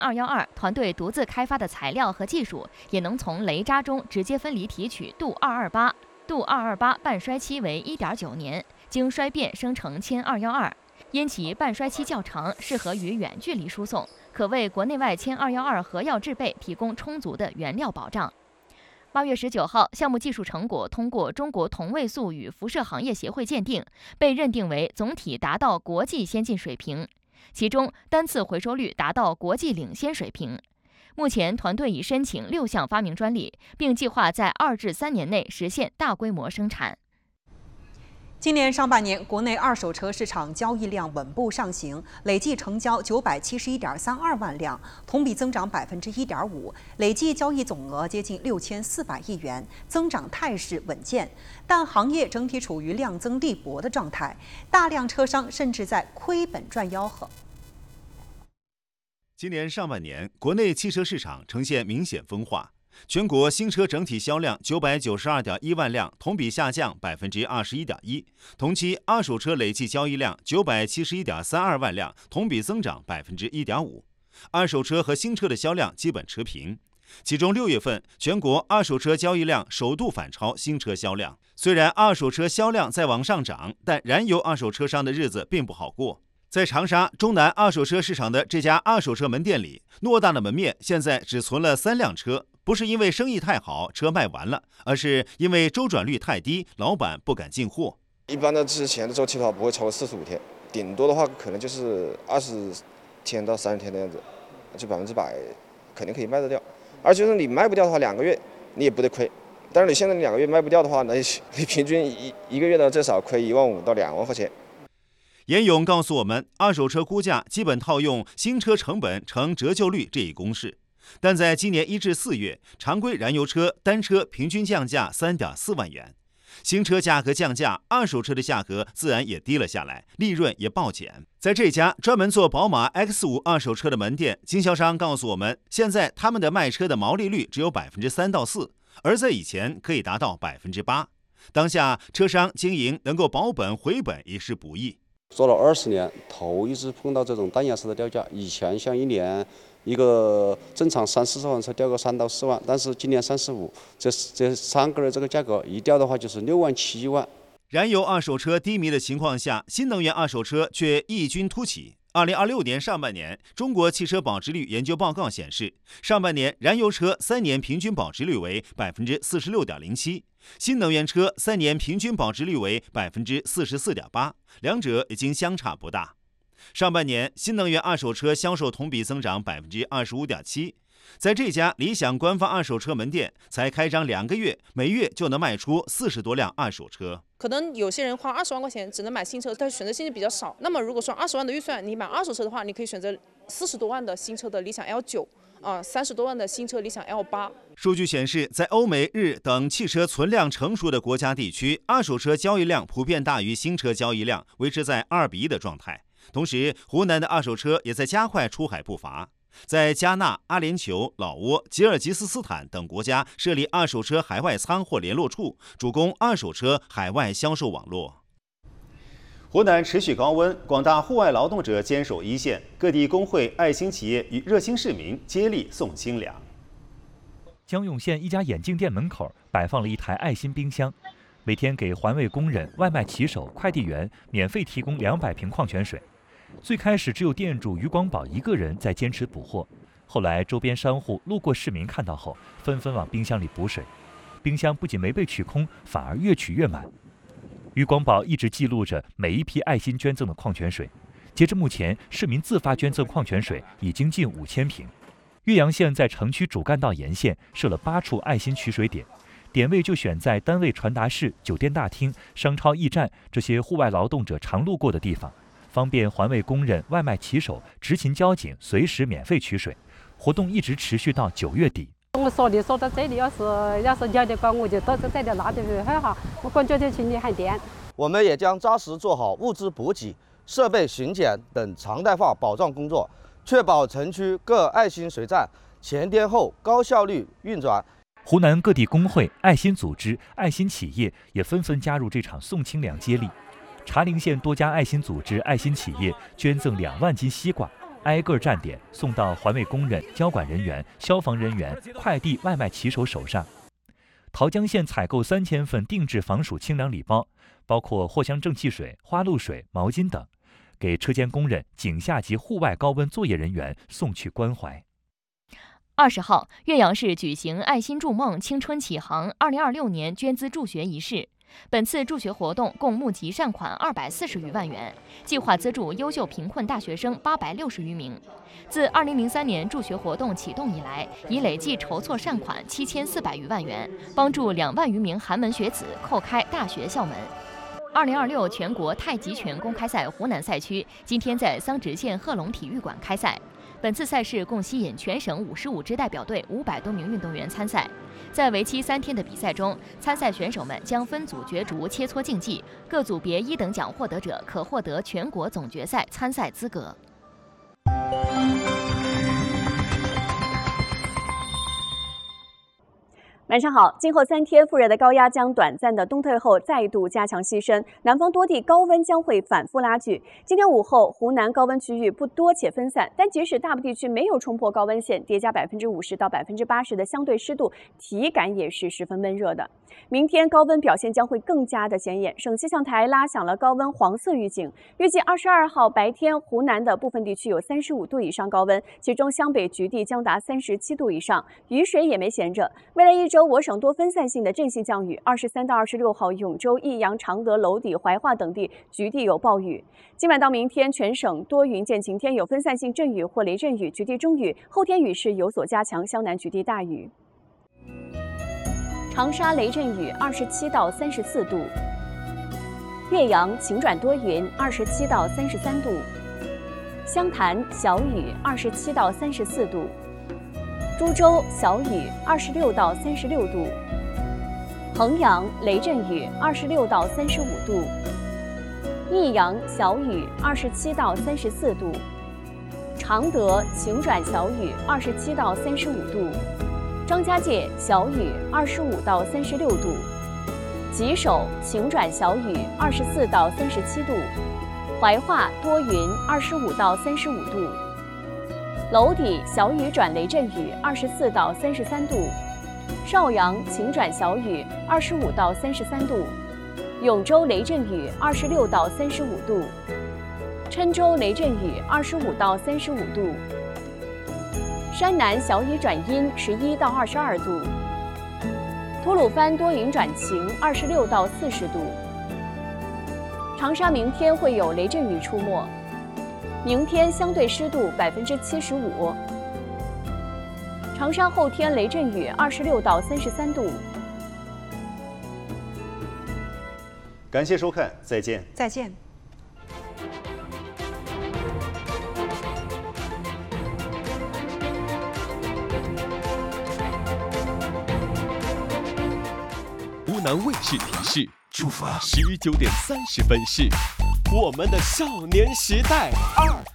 212团队独自开发的材料和技术，也能从雷渣中直接分离提取镀228。镀228半衰期为1.9年，经衰变生成铅212。因其半衰期较长，适合于远距离输送，可为国内外铅212核药制备提供充足的原料保障。8月19号，项目技术成果通过中国同位素与辐射行业协会鉴定，被认定为总体达到国际先进水平，其中单次回收率达到国际领先水平。目前，团队已申请6项发明专利，并计划在2至3年内实现大规模生产。 今年上半年，国内二手车市场交易量稳步上行，累计成交971.32万辆，同比增长1.5%，累计交易总额接近6400亿元，增长态势稳健。但行业整体处于量增力薄的状态，大量车商甚至在亏本赚吆喝。 今年上半年，国内汽车市场呈现明显分化。全国新车整体销量992.1万辆，同比下降21.1%。同期二手车累计交易量971.32万辆，同比增长1.5%。二手车和新车的销量基本持平。其中6月份，全国二手车交易量首度反超新车销量。虽然二手车销量在往上涨，但燃油二手车商的日子并不好过。在长沙中南二手车市场的这家二手车门店里，偌大的门面现在只存了3辆车。不是因为生意太好，车卖完了，而是因为周转率太低，老板不敢进货。 一般的之前的周期的话，不会超过45天，顶多的话可能就是20天到30天的样子，就100%肯定可以卖得掉。而且是你卖不掉的话，2个月你也不得亏。但是你现在2个月卖不掉的话，那你平均一个月呢至少亏1万5到2万块钱。 严勇告诉我们，二手车估价基本套用新车成本乘折旧率这一公式。但在今年1至4月，常规燃油车单车平均降价3.4万元，新车价格降价，二手车的价格自然也低了下来，利润也暴减。在这家专门做宝马 X5 二手车的门店，经销商告诉我们，现在他们的卖车的毛利率只有3%到4%，而在以前可以达到8%。当下车商经营能够保本回本已是不易。 做了20年，头一次碰到这种弹牙式的掉价。以前像一年一个正常30-40万车掉个3到4万，但是今年35，这3个月这个价格一掉的话就是6万7万。 燃油二手车低迷的情况下，新能源二手车却异军突起。2026年上半年，中国汽车保值率研究报告显示，上半年燃油车3年平均保值率为46.07%，新能源车3年平均保值率为44.8%，两者已经相差不大。上半年新能源二手车销售同比增长25.7%，在这家理想官方二手车门店，才开张2个月，每月就能卖出40多辆二手车。 可能有些人花20万块钱只能买新车，但是选择性比较少。那么如果说20万的预算，你买二手车的话，你可以选择40多万的新车的理想 L9。30多万的新车理想 L8。 数据显示，在欧美日等汽车存量成熟的国家地区，二手车交易量普遍大于新车交易量，维持在2:1的状态。同时，湖南的二手车也在加快出海步伐，在加纳、阿联酋、老挝、吉尔吉斯斯坦等国家设立二手车海外仓或联络处，主攻二手车海外销售网络。湖南持续高温，广大户外劳动者坚守一线，各地工会、爱心企业与热心市民接力送清凉。 江永县一家眼镜店门口摆放了一台爱心冰箱，每天给环卫工人、外卖骑手、快递员免费提供200瓶矿泉水。最开始只有店主于光宝一个人在坚持补货，后来周边商户、路过市民看到后，纷纷往冰箱里补水。冰箱不仅没被取空，反而越取越满。于光宝一直记录着每一批爱心捐赠的矿泉水，截至目前，市民自发捐赠矿泉水已经近5000瓶。岳阳县在城区主干道沿线设了8处爱心取水点，点位就选在单位传达室、酒店大厅、商超驿站这些户外劳动者常路过的地方，方便环卫工人、外卖骑手、执勤交警随时免费取水。活动一直持续到9月底。 我说到这里，要是要的话，我就到这里拿的很好，我感觉这群里很点。 我们也将扎实做好物资补给、设备巡检等常态化保障工作，确保城区各爱心水站前店后高效率运转。 湖南各地工会、爱心组织、爱心企业也纷纷加入这场送清凉接力。茶陵县多家爱心组织、爱心企业捐赠2万斤西瓜， 挨个站点送到环卫工人、交管人员、消防人员、快递外卖骑手手上。桃江县采购3000份定制防暑清凉礼包，包括藿香正气水、花露水、毛巾等，给车间工人、井下及户外高温作业人员送去关怀。 20号，岳阳市举行爱心筑梦青春启航2026年捐资助学仪式。本次助学活动共募集善款240余万元，计划资助优秀贫困大学生860余名。自2003年助学活动启动以来，已累计筹措善款7400余万元，帮助2万余名寒门学子叩开大学校门。2026全国太极拳公开赛湖南赛区今天在桑植县贺龙体育馆开赛。本次赛事共吸引全省55支代表队500多名运动员参赛。在为期3天的比赛中，参赛选手们将分组角逐切磋竞技，各组别1等奖获得者可获得全国总决赛参赛资格。 晚上好，今后3天，副热带高压将短暂的东退后再度加强西伸，南方多地高温将会反复拉锯。今天午后，湖南高温区域不多且分散，但即使大部地区没有冲破高温线，叠加50%到80%的相对湿度，体感也是十分闷热的。明天高温表现将会更加的显眼，省气象台拉响了高温黄色预警，预计22号白天，湖南的部分地区有35度以上高温，其中湘北局地将达37度以上，雨水也没闲着。未来1周，我省多分散性的阵性降雨，23到26号，永州、益阳、常德、娄底、怀化等地局地有暴雨。今晚到明天，全省多云见晴天，有分散性阵雨或雷阵雨，局地中雨。后天雨势有所加强，湘南局地大雨。长沙雷阵雨27到34度，岳阳晴转多云27到33度，湘潭小雨27到34度。株洲小雨26到36度，衡阳雷阵雨26到35度，益阳小雨27到34度，常德晴转小雨27到35度，张家界小雨25到36度，吉首晴转小雨24到37度，怀化多云25到35度。娄底小雨转雷阵雨24到33度，邵阳晴转小雨25到33度，永州雷阵雨26到35度，郴州雷阵雨25到35度，山南小雨转阴11到22度，吐鲁番多云转晴26到40度。长沙明天会有雷阵雨出没。明天相对湿度75%，长沙后天雷阵雨26到33度。 感谢收看，再见。 再见。 湖南卫视提示：出发19点30分是我们的少年时代2。